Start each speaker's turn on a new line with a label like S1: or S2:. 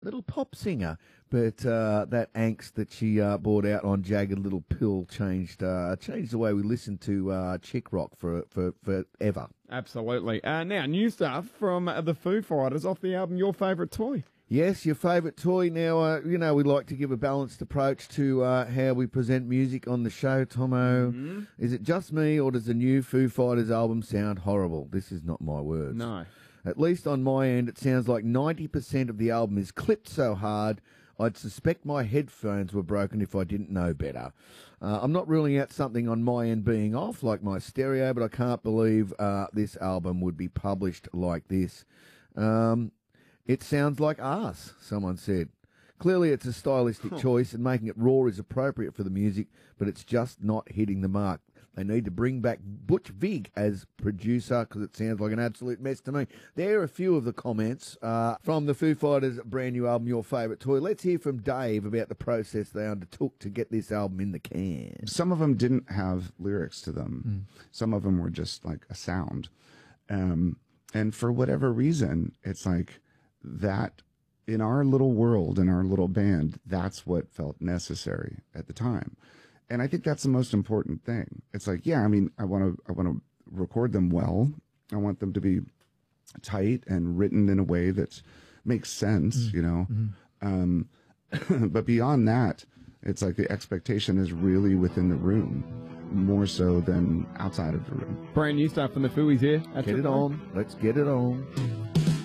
S1: little pop singer, but that angst that she brought out on Jagged Little Pill changed the way we listen to chick rock forever.
S2: Absolutely. Now, new stuff from the Foo Fighters off the album Your Favourite Toy.
S1: Yes, your favourite toy. Now, we like to give a balanced approach to how we present music on the show, Tomo.
S2: Mm-hmm.
S1: Is it just me, or does the new Foo Fighters album sound horrible? This is not my words.
S2: No.
S1: At least on my end, it sounds like 90% of the album is clipped so hard, I'd suspect my headphones were broken if I didn't know better. I'm not ruling out something on my end being off, like my stereo, but I can't believe this album would be published like this. It sounds like arse, someone said. Clearly it's a stylistic choice, and making it raw is appropriate for the music, but it's just not hitting the mark. They need to bring back Butch Vig as producer, because it sounds like an absolute mess to me. There are a few of the comments from the Foo Fighters' brand new album, Your Favourite Toy. Let's hear from Dave about the process they undertook to get this album in the can.
S3: Some of them didn't have lyrics to them. Some of them were just like a sound. And for whatever reason, it's like that in our little world, in our little band, that's what felt necessary at the time. And I think that's the most important thing. It's like, yeah, I mean, I want to record them well. I want them to be tight and written in a way that makes sense, you know. But beyond that, it's like the expectation is really within the room, more so than outside of the room.
S2: Brand new stuff from the Fooies here.
S1: Get it on. Let's get it on.